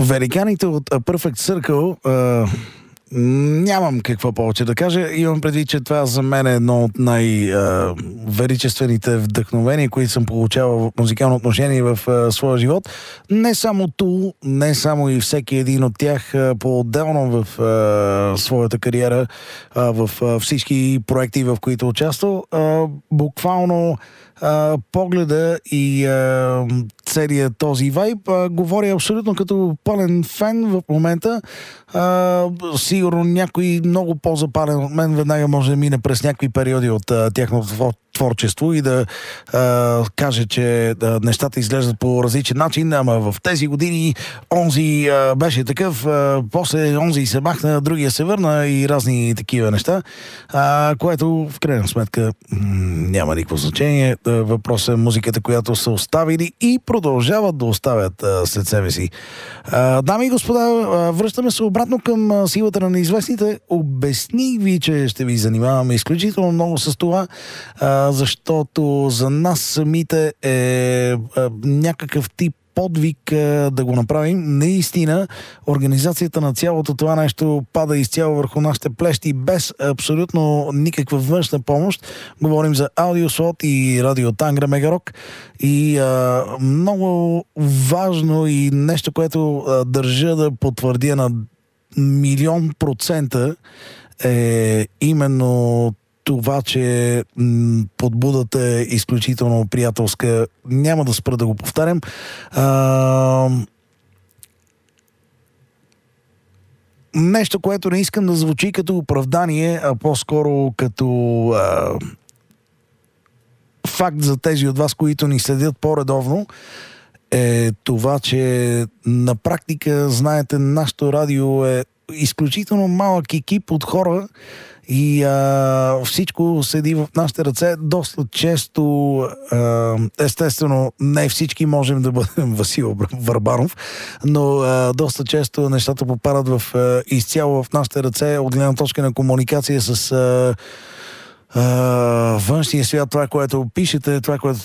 Великаните от A Perfect Circle, нямам какво повече да кажа. Имам предвид, че това за мен е едно от най-величествените вдъхновения, които съм получавал в музикално отношение в своя живот. Не само ту, не само и всеки един от тях по-отделно в своята кариера, в всички проекти, в които участвал. Буквално погледа и целият този вайб говоря абсолютно като пълен фен в момента. Сигурно някой много по-запален от мен веднага може да мине през някакви периоди от тяхното творчество и да каже, че нещата изглеждат по различен начин, ама в тези години онзи беше такъв, после онзи се махна, другия се върна и разни такива неща, което в крайна сметка няма никакво значение. Въпросът е музиката, която са оставили и продължават да оставят след себе си. Дами и господа, връщаме се обратно към силата на неизвестните. Обясних ви, че ще ви занимаваме изключително много с това, защото за нас самите е някакъв тип подвиг да го направим. Наистина, организацията на цялото това нещо пада изцяло върху нашите плещи без абсолютно никаква външна помощ. Говорим за Аудиослот и Радио Тангра Мегарок. И много важно и нещо, което държа да потвърдя на 1,000,000% е именно това, че подбудата е изключително приятелска. Няма да спра да го повтарям. Нещо, което не искам да звучи като оправдание, а по-скоро като факт за тези от вас, които ни следят по-редовно, е това, че на практика, знаете, нашето радио е изключително малък екип от хора и всичко седи в нашите ръце. Доста често, естествено, не всички можем да бъдем Васил Върбанов, но доста често нещата попадат изцяло в нашите ръце от гледна точка на комуникация с външния свят, това, което пишете, това, което